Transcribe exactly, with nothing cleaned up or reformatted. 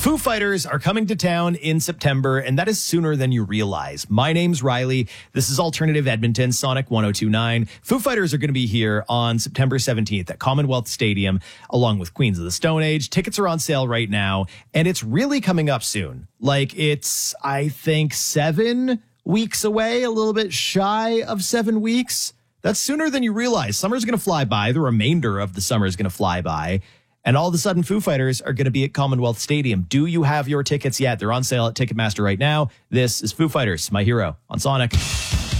Foo Fighters are coming to town in September, and that is sooner than you realize. My name's Riley. This is Alternative Edmonton, Sonic one oh two point nine. Foo Fighters are going to be here on September seventeenth at Commonwealth Stadium, along with Queens of the Stone Age. Tickets are on sale right now, and it's really coming up soon. Like, it's, I think, seven weeks away, a little bit shy of seven weeks. That's sooner than you realize. Summer's going to fly by. The remainder of the summer is going to fly by. And all of a sudden, Foo Fighters are going to be at Commonwealth Stadium. Do you have your tickets yet? They're on sale at Ticketmaster right now. This is Foo Fighters, My Hero, on Sonic.